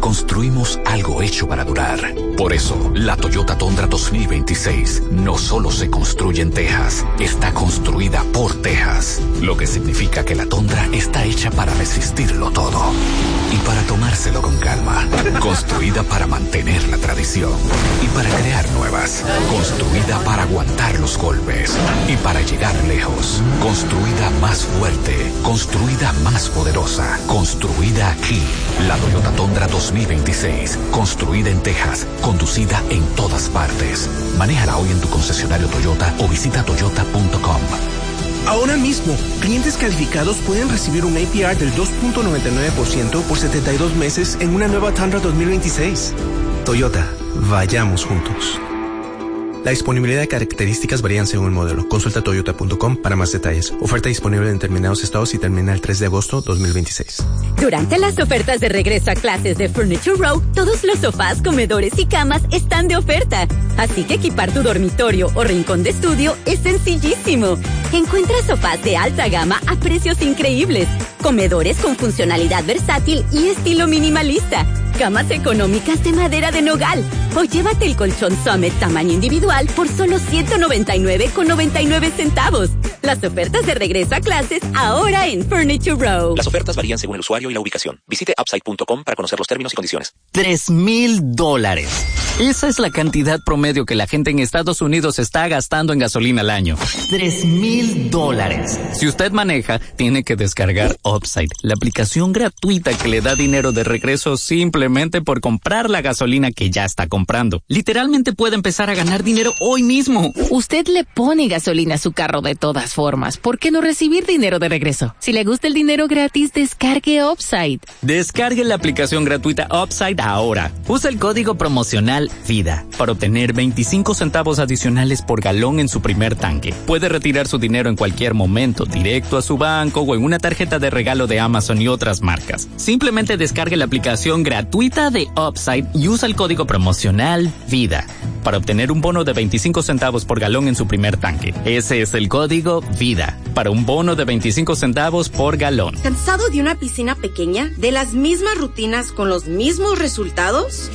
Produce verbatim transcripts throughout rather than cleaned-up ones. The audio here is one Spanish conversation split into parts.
construimos algo hecho para durar. Por eso, la Toyota Tundra dos mil veintiséis no solo se construye en Texas, está construida por Texas, lo que significa que la Tundra está hecha para resistirlo todo y para tomárselo con calma. Construida para mantener la tradición y para crear nuevas. Construida para aguantar los golpes y para llegar lejos. Construida más fuerte, construida más poderosa, construida aquí. La Toyota Tundra dos mil veintiséis, construida en Texas, conducida en todas partes. Manéjala hoy en tu concesionario Toyota o visita toyota punto com. Ahora mismo, clientes calificados pueden recibir un A P R del dos punto noventa y nueve por ciento por setenta y dos meses en una nueva Tundra dos mil veintiséis. Toyota, vayamos juntos. La disponibilidad de características varían según el modelo. Consulta toyota punto com para más detalles. Oferta disponible en determinados estados y termina el tres de agosto dos mil veintiséis. Durante las ofertas de regreso a clases de Furniture Row, todos los sofás, comedores y camas están de oferta. Así que equipar tu dormitorio o rincón de estudio es sencillísimo. Encuentra sofás de alta gama a precios increíbles, comedores con funcionalidad versátil y estilo minimalista, camas económicas de madera de nogal, o llévate el colchón Summit tamaño individual por solo ciento noventa y nueve con noventa y nueve centavos. Las ofertas de regreso a clases ahora en Furniture Row. Las ofertas varían según el usuario y la ubicación. Visite upside punto com para conocer los términos y condiciones. Tres mil dólares. Esa es la cantidad promedio que la gente en Estados Unidos está gastando en gasolina al año. Tres mil dólares. Si usted maneja, tiene que descargar Upside, la aplicación gratuita que le da dinero de regreso simplemente por comprar la gasolina que ya está comprando. Literalmente puede empezar a ganar dinero hoy mismo. Usted le pone gasolina a su carro de todas formas. ¿Por qué no recibir dinero de regreso? Si le gusta el dinero gratis, descargue Upside. Descargue la aplicación gratuita Upside ahora. Usa el código promocional VIDA para obtener veinticinco centavos adicionales por galón en su primer tanque. Puede retirar su dinero en cualquier momento, directo a su banco o en una tarjeta de regalo de Amazon y otras marcas. Simplemente descargue la aplicación gratuita de Upside y usa el código promocional VIDA para obtener un bono de veinticinco centavos por galón en su primer tanque. Ese es el código VIDA para un bono de veinticinco centavos por galón. ¿Cansado de una piscina pequeña? ¿De las mismas rutinas con los mismos resultados?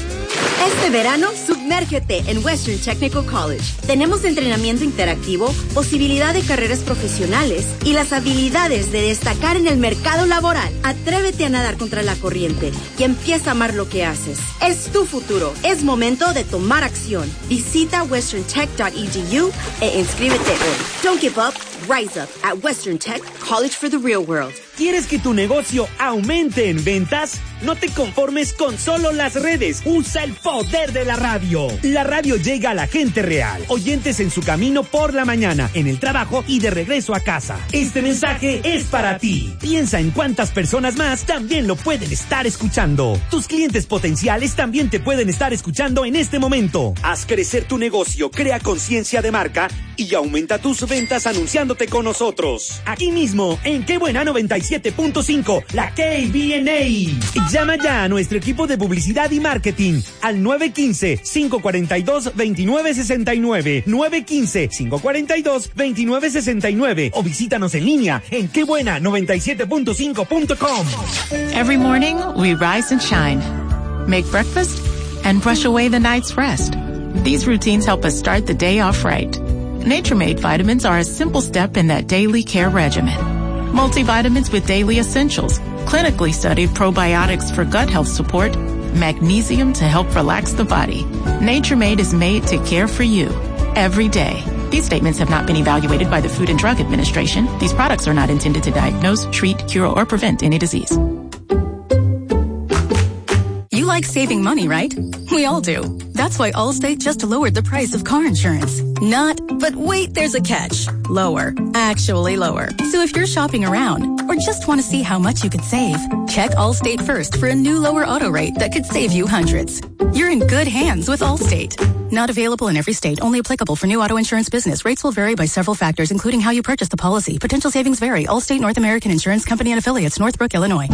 Este verano, sumérgete en Western Technical College. Tenemos entrenamiento interactivo, posibilidad de carreras profesionales y las habilidades de destacar en el mercado laboral. Atrévete a nadar contra la corriente y empieza a amar lo que haces. Es tu futuro. Es momento de tomar acción. Visita western tech punto e d u e inscríbete hoy. Don't give up. Rise up at Western Tech College for the Real World. ¿Quieres que tu negocio aumente en ventas? No te conformes con solo las redes. Usa el poder de la radio. La radio llega a la gente real. Oyentes en su camino por la mañana, en el trabajo y de regreso a casa. Este mensaje es para ti. Piensa en cuántas personas más también lo pueden estar escuchando. Tus clientes potenciales también te pueden estar escuchando en este momento. Haz crecer tu negocio, crea conciencia de marca y aumenta tus ventas anunciándote con nosotros. Aquí mismo, en Qué Buena noventa y siete punto cinco, la K B N A. Llama ya a nuestro equipo de publicidad y marketing al nueve uno cinco, cinco cuatro dos, dos nueve seis nueve, nueve uno cinco, cinco cuatro dos, dos nueve seis nueve o visítanos en línea en qué buena noventa y siete punto cinco punto com. Every morning, we rise and shine, make breakfast, and brush away the night's rest. These routines help us start the day off right. Nature-Made vitamins are a simple step in that daily care regimen. Multivitamins with daily essentials, clinically studied probiotics for gut health support, magnesium to help relax the body. Nature-Made is made to care for you every day. These statements have not been evaluated by the Food and Drug Administration. These products are not intended to diagnose, treat, cure, or prevent any disease. You like saving money, right? We all do. That's why Allstate just lowered the price of car insurance. Not, but wait, there's a catch. Lower. Actually lower. So if you're shopping around or just want to see how much you could save, check Allstate first for a new lower auto rate that could save you hundreds. You're in good hands with Allstate. Not available in every state. Only applicable for new auto insurance business. Rates will vary by several factors, including how you purchase the policy. Potential savings vary. Allstate North American Insurance Company and Affiliates, Northbrook, Illinois.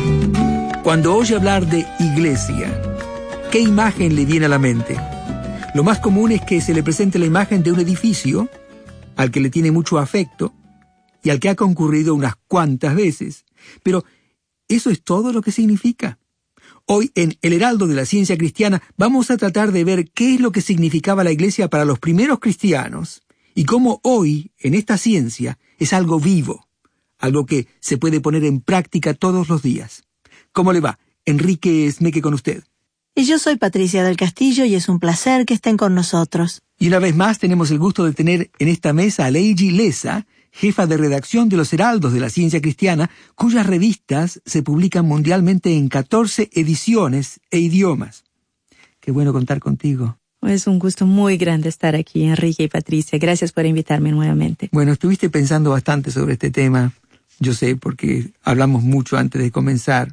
Cuando oye hablar de iglesia, ¿qué imagen le viene a la mente? Lo más común es que se le presente la imagen de un edificio al que le tiene mucho afecto y al que ha concurrido unas cuantas veces. Pero ¿eso es todo lo que significa? Hoy, en El Heraldo de la Ciencia Cristiana, vamos a tratar de ver qué es lo que significaba la Iglesia para los primeros cristianos y cómo hoy, en esta ciencia, es algo vivo, algo que se puede poner en práctica todos los días. ¿Cómo le va? Enrique Esmeque con usted. Y yo soy Patricia del Castillo y es un placer que estén con nosotros. Y una vez más tenemos el gusto de tener en esta mesa a Leiji Leza, jefa de redacción de los Heraldos de la Ciencia Cristiana, cuyas revistas se publican mundialmente en catorce ediciones e idiomas. Qué bueno contar contigo. Es un gusto muy grande estar aquí, Enrique y Patricia. Gracias por invitarme nuevamente. Bueno, estuviste pensando bastante sobre este tema, yo sé, porque hablamos mucho antes de comenzar.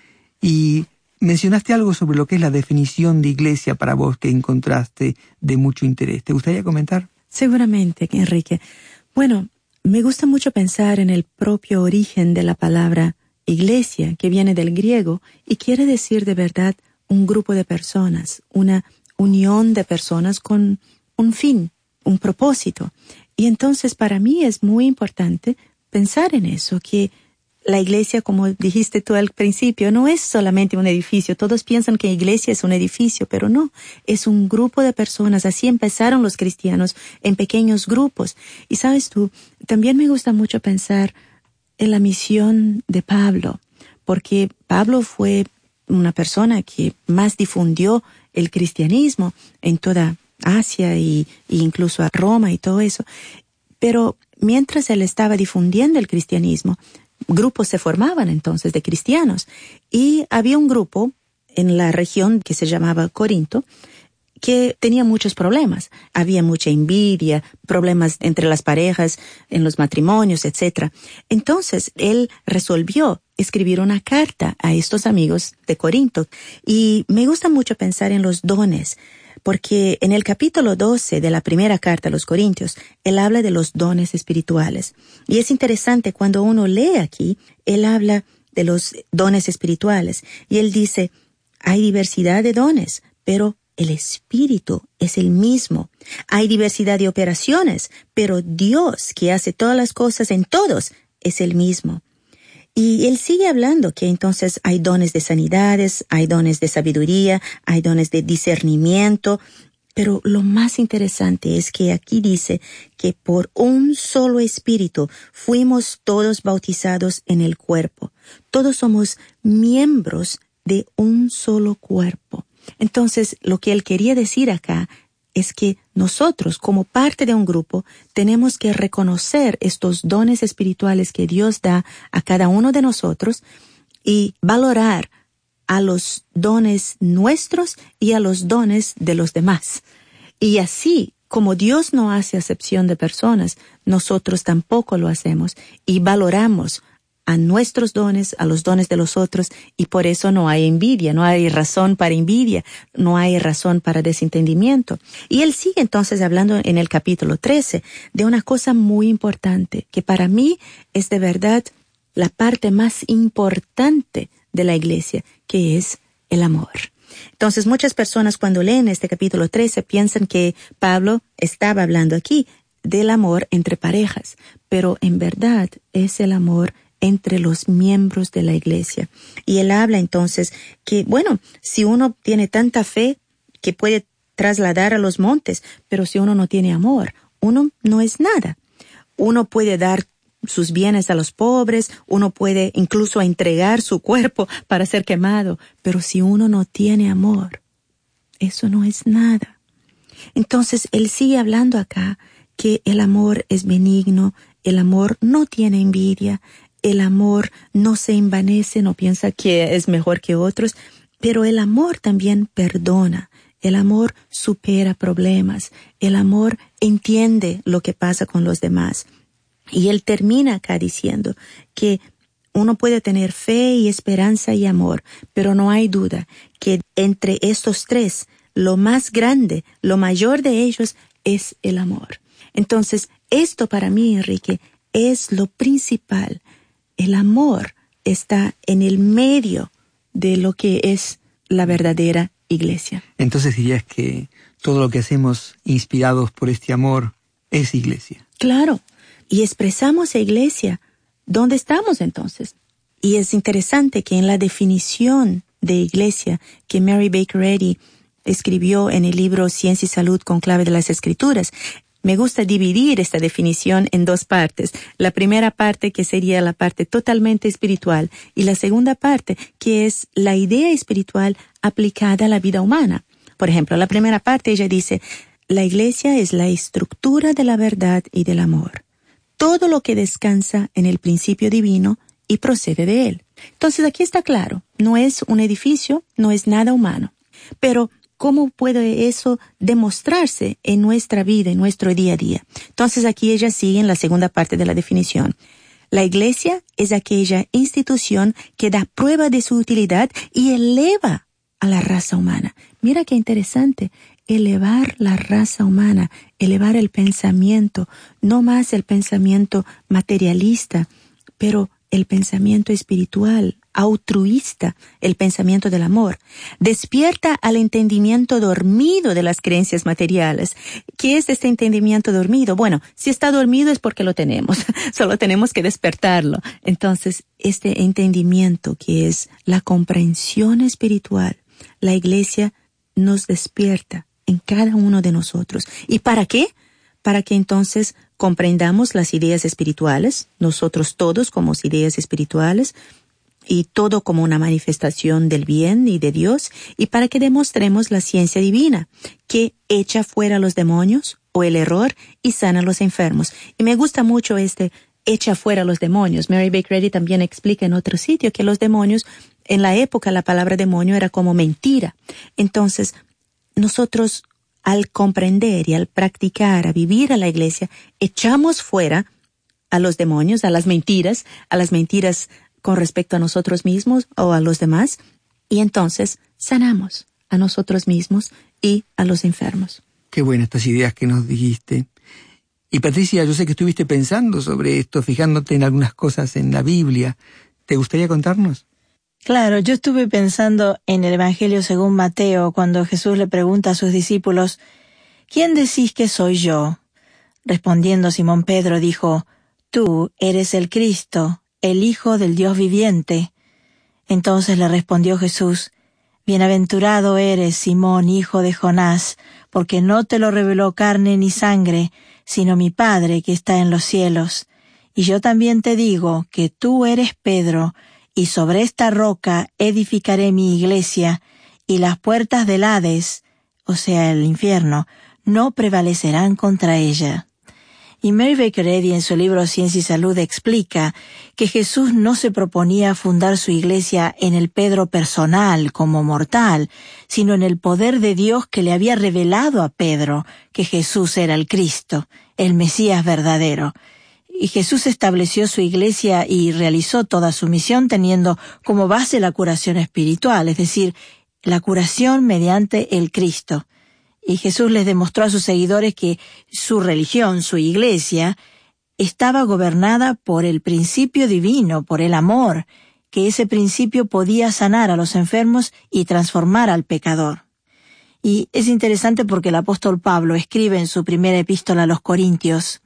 Y mencionaste algo sobre lo que es la definición de iglesia para vos que encontraste de mucho interés. ¿Te gustaría comentar? Seguramente, Enrique. Bueno, me gusta mucho pensar en el propio origen de la palabra iglesia, que viene del griego y quiere decir de verdad un grupo de personas, una unión de personas con un fin, un propósito. Y entonces para mí es muy importante pensar en eso, que la iglesia, como dijiste tú al principio, no es solamente un edificio. Todos piensan que iglesia es un edificio, pero no. Es un grupo de personas. Así empezaron los cristianos, en pequeños grupos. Y sabes tú, también me gusta mucho pensar en la misión de Pablo, porque Pablo fue una persona que más difundió el cristianismo en toda Asia y, y incluso a Roma y todo eso. Pero mientras él estaba difundiendo el cristianismo, grupos se formaban entonces de cristianos y había un grupo en la región que se llamaba Corinto que tenía muchos problemas. Había mucha envidia, problemas entre las parejas, en los matrimonios, etcétera. Entonces él resolvió escribir una carta a estos amigos de Corinto y me gusta mucho pensar en los dones, porque en el capítulo doce de la primera carta a los Corintios, él habla de los dones espirituales. Y es interesante cuando uno lee aquí, él habla de los dones espirituales. Y él dice, hay diversidad de dones, pero el Espíritu es el mismo. Hay diversidad de operaciones, pero Dios, que hace todas las cosas en todos, es el mismo. Y él sigue hablando que entonces hay dones de sanidades, hay dones de sabiduría, hay dones de discernimiento, pero lo más interesante es que aquí dice que por un solo espíritu fuimos todos bautizados en el cuerpo. Todos somos miembros de un solo cuerpo. Entonces, lo que él quería decir acá es que nosotros, como parte de un grupo, tenemos que reconocer estos dones espirituales que Dios da a cada uno de nosotros y valorar a los dones nuestros y a los dones de los demás. Y así, como Dios no hace acepción de personas, nosotros tampoco lo hacemos y valoramos a nuestros dones, a los dones de los otros, y por eso no hay envidia, no hay razón para envidia, no hay razón para desentendimiento. Y él sigue entonces hablando en el capítulo trece de una cosa muy importante, que para mí es de verdad la parte más importante de la iglesia, que es el amor. Entonces muchas personas cuando leen este capítulo trece piensan que Pablo estaba hablando aquí del amor entre parejas, pero en verdad es el amor entre los miembros de la iglesia. Y él habla entonces que, bueno, si uno tiene tanta fe que puede trasladar a los montes, pero si uno no tiene amor, uno no es nada. Uno puede dar sus bienes a los pobres, uno puede incluso entregar su cuerpo para ser quemado, pero si uno no tiene amor, eso no es nada. Entonces, él sigue hablando acá que el amor es benigno, el amor no tiene envidia, el amor no se envanece, no piensa que es mejor que otros, pero el amor también perdona, el amor supera problemas, el amor entiende lo que pasa con los demás. Y él termina acá diciendo que uno puede tener fe y esperanza y amor, pero no hay duda que entre estos tres, lo más grande, lo mayor de ellos es el amor. Entonces, esto para mí, Enrique, es lo principal. El amor está en el medio de lo que es la verdadera iglesia. Entonces dirías que todo lo que hacemos inspirados por este amor es iglesia. Claro, y expresamos a iglesia. ¿Dónde estamos entonces? Y es interesante que en la definición de iglesia que Mary Baker Eddy escribió en el libro Ciencia y Salud con clave de las Escrituras, me gusta dividir esta definición en dos partes. La primera parte, que sería la parte totalmente espiritual, y la segunda parte, que es la idea espiritual aplicada a la vida humana. Por ejemplo, la primera parte, ella dice, la iglesia es la estructura de la verdad y del amor. Todo lo que descansa en el principio divino y procede de él. Entonces aquí está claro, no es un edificio, no es nada humano. Pero ¿cómo puede eso demostrarse en nuestra vida, en nuestro día a día? Entonces aquí ella sigue en la segunda parte de la definición. La iglesia es aquella institución que da prueba de su utilidad y eleva a la raza humana. Mira qué interesante, elevar la raza humana, elevar el pensamiento, no más el pensamiento materialista, pero el pensamiento espiritual, altruista, el pensamiento del amor. Despierta al entendimiento dormido de las creencias materiales. ¿Qué es este entendimiento dormido? Bueno, si está dormido es porque lo tenemos, solo tenemos que despertarlo. Entonces, este entendimiento que es la comprensión espiritual, la iglesia nos despierta en cada uno de nosotros. ¿Y para qué? Para que entonces comprendamos las ideas espirituales, nosotros todos como ideas espirituales, y todo como una manifestación del bien y de Dios, y para que demostremos la ciencia divina, que echa fuera a los demonios o el error y sana a los enfermos. Y me gusta mucho este echa fuera a los demonios. Mary Baker Eddy también explica en otro sitio que los demonios, en la época la palabra demonio era como mentira. Entonces, nosotros al comprender y al practicar, a vivir a la iglesia, echamos fuera a los demonios, a las mentiras, a las mentiras con respecto a nosotros mismos o a los demás, y entonces sanamos a nosotros mismos y a los enfermos. Qué buenas estas ideas que nos dijiste. Y Patricia, yo sé que estuviste pensando sobre esto, fijándote en algunas cosas en la Biblia. ¿Te gustaría contarnos? Claro, yo estuve pensando en el Evangelio según Mateo, cuando Jesús le pregunta a sus discípulos, ¿quién decís que soy yo? Respondiendo Simón Pedro dijo, tú eres el Cristo, el Hijo del Dios viviente. Entonces le respondió Jesús, bienaventurado eres, Simón, hijo de Jonás, porque no te lo reveló carne ni sangre, sino mi Padre que está en los cielos. Y yo también te digo que tú eres Pedro, y sobre esta roca edificaré mi iglesia, y las puertas del Hades, o sea, el infierno, no prevalecerán contra ella. Y Mary Baker Eddy en su libro Ciencia y Salud explica que Jesús no se proponía fundar su iglesia en el Pedro personal como mortal, sino en el poder de Dios que le había revelado a Pedro que Jesús era el Cristo, el Mesías verdadero. Y Jesús estableció su iglesia y realizó toda su misión teniendo como base la curación espiritual, es decir, la curación mediante el Cristo. Y Jesús les demostró a sus seguidores que su religión, su iglesia, estaba gobernada por el principio divino, por el amor, que ese principio podía sanar a los enfermos y transformar al pecador. Y es interesante porque el apóstol Pablo escribe en su primera epístola a los Corintios,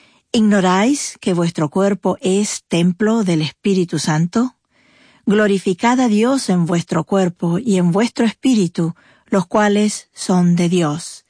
¿ignoráis que vuestro cuerpo es templo del Espíritu Santo? Glorificad a Dios en vuestro cuerpo y en vuestro espíritu, los cuales son de Dios.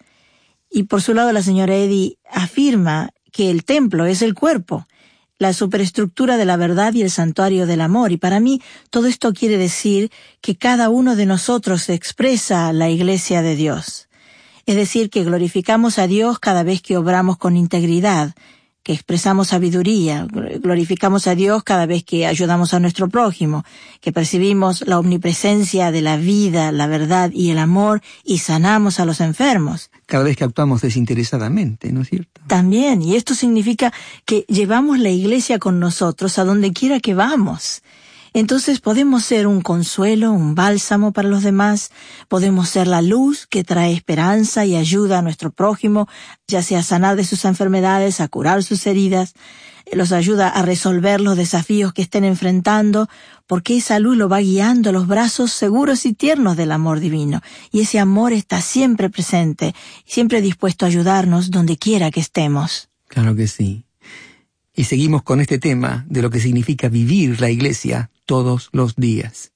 Y por su lado la señora Eddy afirma que el templo es el cuerpo, la superestructura de la verdad y el santuario del amor. Y para mí todo esto quiere decir que cada uno de nosotros expresa la iglesia de Dios. Es decir, que glorificamos a Dios cada vez que obramos con integridad, que expresamos sabiduría, glorificamos a Dios cada vez que ayudamos a nuestro prójimo, que percibimos la omnipresencia de la vida, la verdad y el amor y sanamos a los enfermos. Cada vez que actuamos desinteresadamente, ¿no es cierto? También, y esto significa que llevamos la iglesia con nosotros a donde quiera que vamos. Entonces podemos ser un consuelo, un bálsamo para los demás, podemos ser la luz que trae esperanza y ayuda a nuestro prójimo, ya sea a sanar de sus enfermedades, a curar sus heridas, los ayuda a resolver los desafíos que estén enfrentando, porque esa luz lo va guiando a los brazos seguros y tiernos del amor divino, y ese amor está siempre presente, siempre dispuesto a ayudarnos donde quiera que estemos. Claro que sí. Y seguimos con este tema de lo que significa vivir la iglesia todos los días.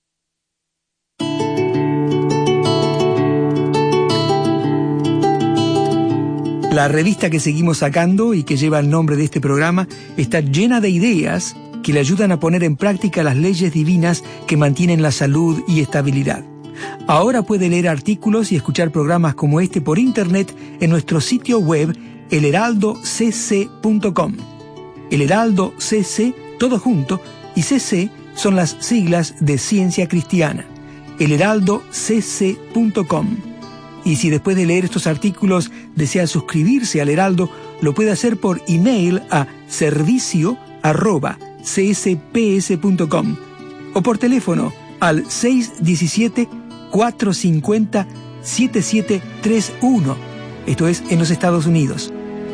La revista que seguimos sacando y que lleva el nombre de este programa está llena de ideas que le ayudan a poner en práctica las leyes divinas que mantienen la salud y estabilidad. Ahora puede leer artículos y escuchar programas como este por internet en nuestro sitio web el heraldo c c punto com. El Heraldo C C, todo junto, y C C son las siglas de Ciencia Cristiana. el heraldo c c punto com. Y si después de leer estos artículos desea suscribirse al Heraldo, lo puede hacer por email a servicio arroba c s p s punto com o por teléfono al seis uno siete, cuatro cinco cero, siete siete tres uno. Esto es en los Estados Unidos.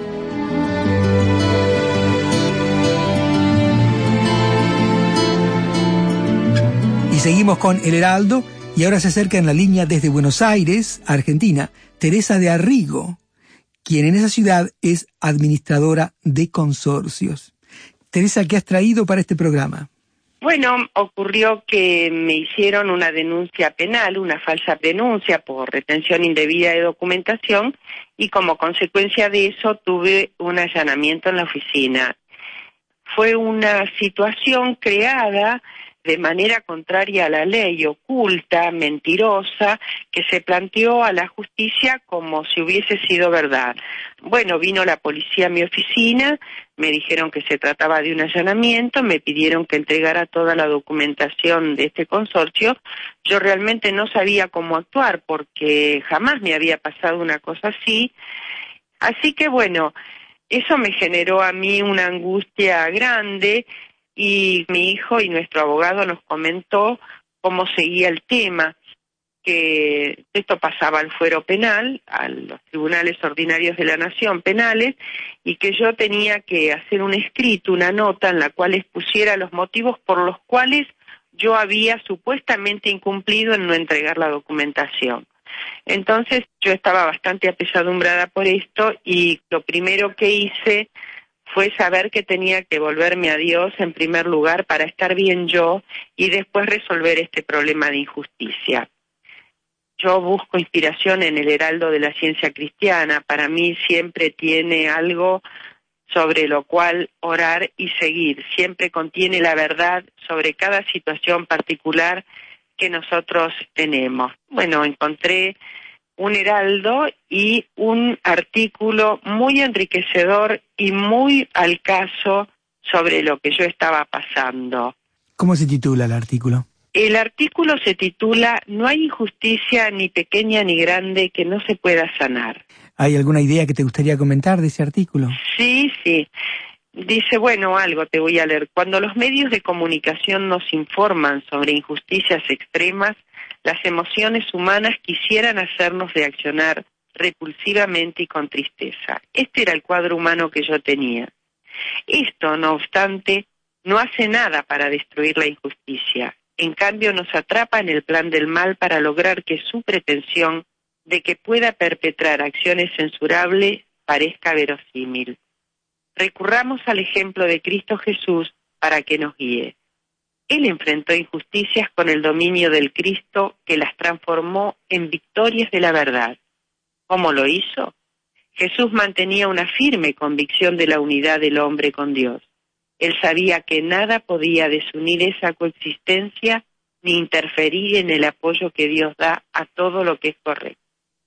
Y seguimos con El Heraldo, y ahora se acerca en la línea desde Buenos Aires, Argentina, Teresa de Arrigo, quien en esa ciudad es administradora de consorcios. Teresa, ¿qué has traído para este programa? Bueno, ocurrió que me hicieron una denuncia penal, una falsa denuncia por retención indebida de documentación, y como consecuencia de eso tuve un allanamiento en la oficina. Fue una situación creada de manera contraria a la ley, oculta, mentirosa, que se planteó a la justicia como si hubiese sido verdad. Bueno, vino la policía a mi oficina, me dijeron que se trataba de un allanamiento, me pidieron que entregara toda la documentación de este consorcio. Yo realmente no sabía cómo actuar porque jamás me había pasado una cosa así. Así que bueno, eso me generó a mí una angustia grande, y mi hijo y nuestro abogado nos comentó cómo seguía el tema, que esto pasaba al fuero penal, a los tribunales ordinarios de la nación penales, y que yo tenía que hacer un escrito, una nota en la cual expusiera los motivos por los cuales yo había supuestamente incumplido en no entregar la documentación. Entonces yo estaba bastante apesadumbrada por esto, y lo primero que hice fue saber que tenía que volverme a Dios en primer lugar para estar bien yo y después resolver este problema de injusticia. Yo busco inspiración en el Heraldo de la Ciencia Cristiana. Para mí siempre tiene algo sobre lo cual orar y seguir. Siempre contiene la verdad sobre cada situación particular que nosotros tenemos. Bueno, encontré un heraldo y un artículo muy enriquecedor y muy al caso sobre lo que yo estaba pasando. ¿Cómo se titula el artículo? El artículo se titula "No hay injusticia ni pequeña ni grande que no se pueda sanar". ¿Hay alguna idea que te gustaría comentar de ese artículo? Sí, sí. Dice, bueno, algo te voy a leer. Cuando los medios de comunicación nos informan sobre injusticias extremas, las emociones humanas quisieran hacernos reaccionar repulsivamente y con tristeza. Este era el cuadro humano que yo tenía. Esto, no obstante, no hace nada para destruir la injusticia. En cambio, nos atrapa en el plan del mal para lograr que su pretensión de que pueda perpetrar acciones censurables parezca verosímil. Recurramos al ejemplo de Cristo Jesús para que nos guíe. Él enfrentó injusticias con el dominio del Cristo que las transformó en victorias de la verdad. ¿Cómo lo hizo? Jesús mantenía una firme convicción de la unidad del hombre con Dios. Él sabía que nada podía desunir esa coexistencia ni interferir en el apoyo que Dios da a todo lo que es correcto.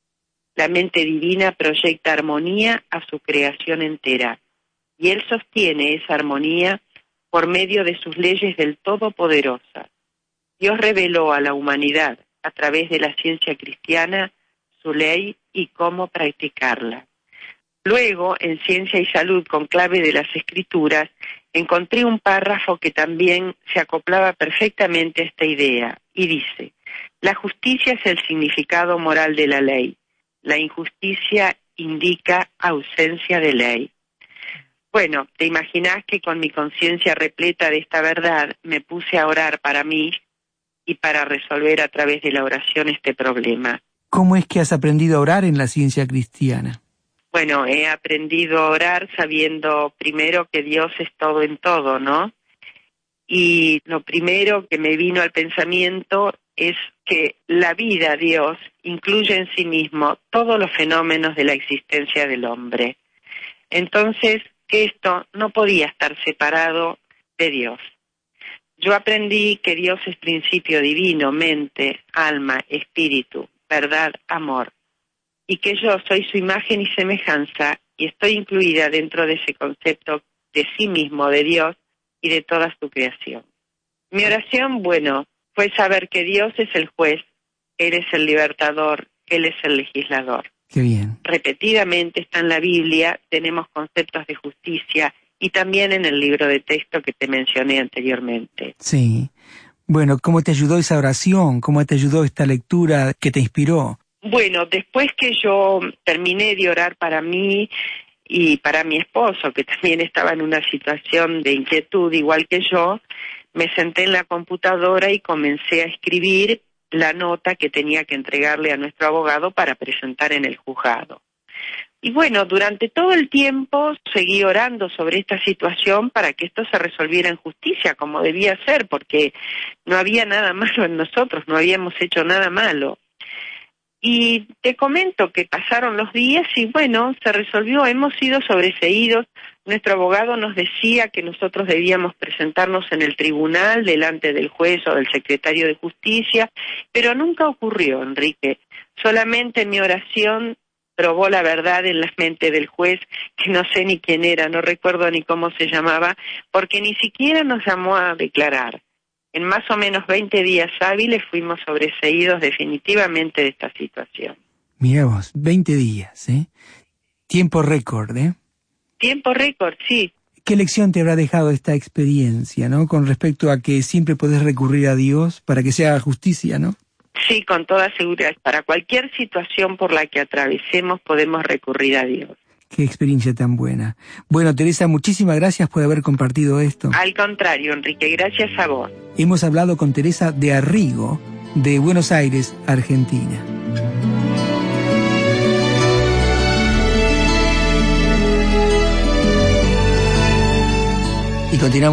La mente divina proyecta armonía a su creación entera, y Él sostiene esa armonía por medio de sus leyes del Todopoderosa. Dios reveló a la humanidad, a través de la ciencia cristiana, su ley y cómo practicarla. Luego, en Ciencia y Salud, con clave de las Escrituras, encontré un párrafo que también se acoplaba perfectamente a esta idea, y dice: la justicia es el significado moral de la ley. La injusticia indica ausencia de ley. Bueno, te imaginás que con mi conciencia repleta de esta verdad me puse a orar para mí y para resolver a través de la oración este problema. ¿Cómo es que has aprendido a orar en la ciencia cristiana? Bueno, he aprendido a orar sabiendo primero que Dios es todo en todo, ¿no? Y lo primero que me vino al pensamiento es que la vida, Dios, incluye en sí mismo todos los fenómenos de la existencia del hombre. Entonces, que esto no podía estar separado de Dios. Yo aprendí que Dios es principio divino, mente, alma, espíritu, verdad, amor, y que yo soy su imagen y semejanza y estoy incluida dentro de ese concepto de sí mismo, de Dios y de toda su creación. Mi oración, bueno, fue saber que Dios es el juez, Él es el libertador, Él es el legislador. Qué bien. Repetidamente está en la Biblia, tenemos conceptos de justicia y también en el libro de texto que te mencioné anteriormente. Sí. Bueno, ¿cómo te ayudó esa oración? ¿Cómo te ayudó esta lectura que te inspiró? Bueno, después que yo terminé de orar para mí y para mi esposo, que también estaba en una situación de inquietud igual que yo, me senté en la computadora y comencé a escribir la nota que tenía que entregarle a nuestro abogado para presentar en el juzgado. Y bueno, durante todo el tiempo seguí orando sobre esta situación para que esto se resolviera en justicia, como debía ser, porque no había nada malo en nosotros, no habíamos hecho nada malo. Y te comento que pasaron los días y bueno, se resolvió, hemos sido sobreseídos. Nuestro abogado nos decía que nosotros debíamos presentarnos en el tribunal delante del juez o del secretario de justicia, pero nunca ocurrió, Enrique. Solamente mi oración probó la verdad en la mente del juez, que no sé ni quién era, no recuerdo ni cómo se llamaba, porque ni siquiera nos llamó a declarar. En más o menos veinte días hábiles fuimos sobreseídos definitivamente de esta situación. Mirá vos, veinte días, ¿eh? Tiempo récord, ¿eh? Tiempo récord, sí. ¿Qué lección te habrá dejado esta experiencia, ¿no? Con respecto a que siempre podés recurrir a Dios para que se haga justicia, ¿no? Sí, con toda seguridad. Para cualquier situación por la que atravesemos podemos recurrir a Dios. Qué experiencia tan buena. Bueno, Teresa, muchísimas gracias por haber compartido esto. Al contrario, Enrique, gracias a vos. Hemos hablado con Teresa de Arrigo, de Buenos Aires, Argentina. Y continuamos.